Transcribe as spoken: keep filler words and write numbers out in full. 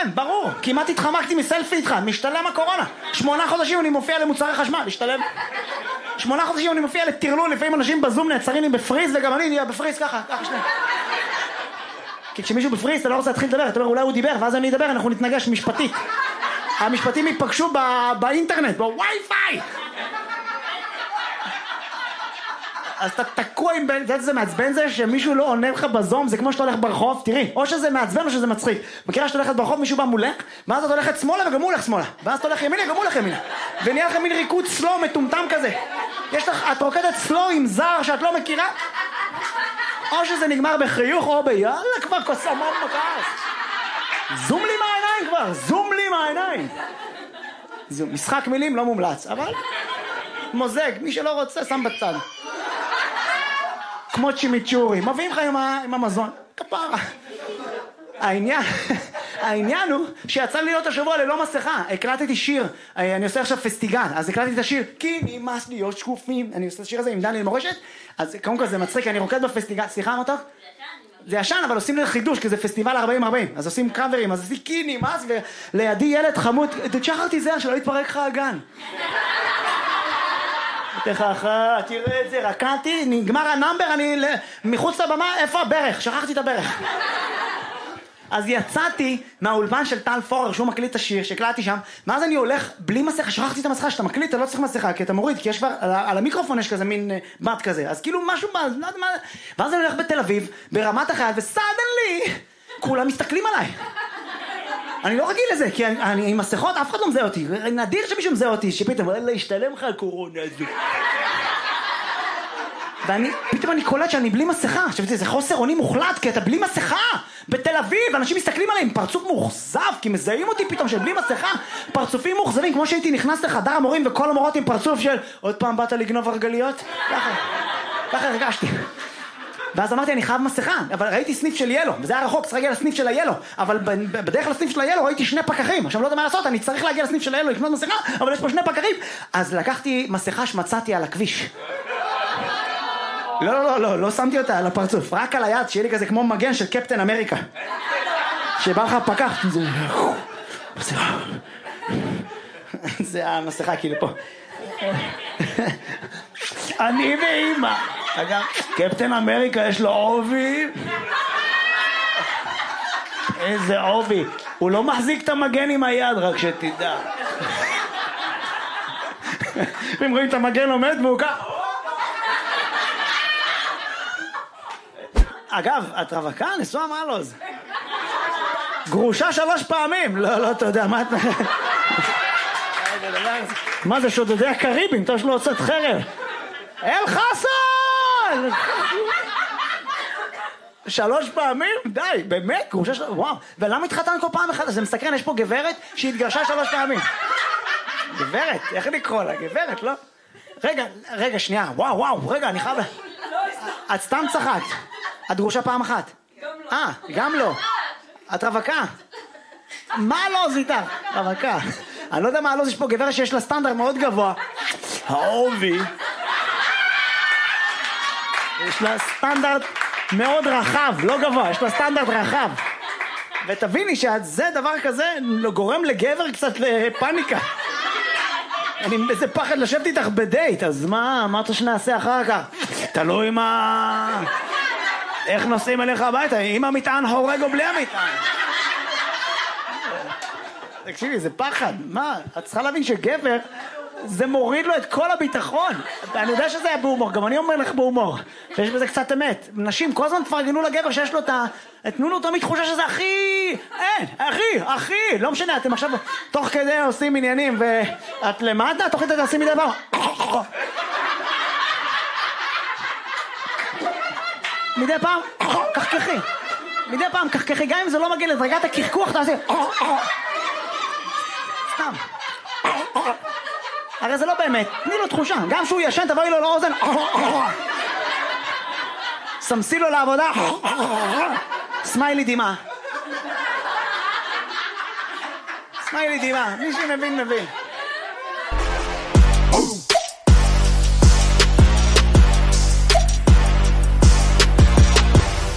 ברור. כמעט התחמקתי מסלפי איתך, משתלם הקורונה. שמונה חודשים אני מופיע למוצרי חשמל, משתלם. שמונה חודשים אני מופיע לטרלול, לפעמים אנשים בזום נעצרים לי בפריז, וגם אני נהיה בפריז ככה, ככה שנייה. כי כשמישהו בפריז, אתה לא רוצה להתחיל לדבר, אתה אומר, אולי הוא דיבר, ואז אני אדבר, אנחנו נתנגש משפטית. המשפטים ייפגשו באינטרנט, בווי-פיי. אז אתה תקוע עם... אתה יודע שזה מעצבן זה שמישהו לא עונה לך בזום, זה כמו שאתה הולך ברחוב, תראי, או שזה מעצבן או שזה מצחיק. מכירה שאתה הולכת ברחוב, מישהו בא מולך, ואז אתה הולכת שמאלה וגם הוא הולך שמאלה. ואז אתה הולך ימינה, גם הוא הולך ימינה. ונהיה לכם מין ריקוד סלו מטומטם כזה. יש לך, את רוקדת סלו עם זר שאת לא מכירה, או שזה נגמר בחיוך או ביאללה כבר קוסמות מקס. זום לי מהעיניים כבר, זום לי מהעיניים. זה משחק מילים לא מומלץ, אבל מוזג, מי שלא רוצה שם בצד. כמו צ'ימיצ'ורי, מביאים לך עם, ה... עם המזון, כפרה. העניין, העניין הוא שיצא לי להיות השבוע ללא מסכה, הקלטתי שיר, אני עושה עכשיו פסטיגל, אז הקלטתי את השיר, כי נמאס להיות שקופים, אני עושה את השיר הזה עם דני למורשת, אז קודם כל זה מצחיק, אני רוקד בפסטיגל, סליחה מותק? זה ישן, אבל עושים לי חידוש, כי זה פסטיבל ארבעים ארבעים, אז עושים קאברים, אז עושים כי נמאס, ולידי ילד חמוד, תשחרתי זה, שלא יתפרק לך הגן. תכחה, תראה את זה, רקעתי, נגמר הנאמבר, אני מחוץ לבמה, איפה הברך? שכחתי את הברך. אז יצאתי מהאולפן של טל פורר, שהוא מקליט את השיר, שהקלטתי שם, ואז אני הולך בלי מסכה, שכחתי את המסכה, שאתה מקליט, אתה לא צריך מסכה, כי אתה מוריד, כי יש כבר, על, על המיקרופון יש כזה מין בת כזה, אז כאילו משהו, לא יודע מה, ואז אני הולך בתל אביב, ברמת החייל, וסדנלי, כולם מסתכלים עליי. אני לא רגיל לזה, כי אני, אני עם מסכות, אף אחד לא מזהה אותי. נדיר שמישהו מזהה אותי, שפתאום, אלא ישתלם לך הקורונה הזו. ואני, פתאום אני קולט שאני בלי מסכה. עכשיו, זה חוסר אונים מוחלט, כי אתה בלי מסכה. בתל אביב, אנשים מסתכלים עליהם, פרצוף מוחזב, כי מזהים אותי פתאום שבלי מסכה. פרצופים מוחזבים, כמו שהייתי נכנס לחדר המורים, וכל המורות עם פרצוף של, עוד פעם באת לגנוב הרגליות? ככה, ככה הרגשתי. ואז אמרתי, אני חייב מסכה, אבל ראיתי סניף של ילו, וזה היה רחוק, צריך להגיע לסניף של הילו, אבל בדרך לסניף של הילו ראיתי שני פקחים, עכשיו לא יודע מה לעשות, אני צריך להגיע לסניף של הילו לקנות מסכה, אבל יש פה שני פקחים, אז לקחתי מסכה שמצאתי על הכביש. לא, לא, לא, לא, לא שמתי אותה על הפרצוף, רק על היד, שיהיה לי כזה כמו מגן של קפטן אמריקה. שבא לך פקח, זה... זה המסכה כאילו פה. אני ואמא. אגב, קפטן אמריקה יש לו עובי. איזה עובי. הוא לא מחזיק את המגן עם היד, רק שתדע. ואם רואים את המגן עומד והוא כך... אגב, את רווקה? נשואה מעלוז. גרושה שלוש פעמים. לא, לא, אתה יודע, מה את... מה זה שודדי הקריבים? אתה שלא הוצאת חרב. אל חסן! שלוש פעמים? די, באמת? גרושה שלוש... וואו. ולמה התחתן כל פעם אחת? זה מסקרן, יש פה גברת שהתגרשה שלוש פעמים. גברת? איך לקרוא לה? גברת, לא? רגע, רגע, שנייה. וואו, וואו, רגע, אני חייב... את סתם צחקת. את גרושה פעם אחת. אה, גם לא. את רווקה. מה לא זה איתך? רווקה. אני לא יודע מה לא זה, יש פה גברת שיש לה סטנדרט מאוד גבוה. העובי. יש לה סטנדרט מאוד רחב, לא גבוה, יש לה סטנדרט רחב. ותביני שזה דבר כזה גורם לגבר קצת לפאניקה. אני איזה פחד לשבת איתך בדייט, אז מה, מה אתה שנעשה אחר כך? תלוי מה... איך נוסעים אליך הביתה, עם המטען הורג או בלי המטען? תקשיבי, זה פחד, מה? את צריכה להבין שגבר, זה מוריד לו את כל הביטחון. אני יודע שזה היה בהומור, גם אני אומר לך בהומור, שיש בזה קצת אמת. נשים כל הזמן תפרגנו לגבר שיש לו את ה... תנו לו תמיד תחושה שזה הכי... אין, הכי, הכי, לא משנה, אתם עכשיו תוך כדי עושים עניינים, ואת למטה, תוך כדי תעשי מדי פעם. מדי פעם, קחקחי. מדי פעם, קחקחי, גם אם זה לא מגיע לדרגת הקרקוח, תעשי... סתם. הרי זה לא באמת, תני לו תחושה, גם שהוא ישן תבואי לו לאוזן, סמסי לו לעבודה, סמיילי דימה, סמיילי דימה, מי שמבין מבין.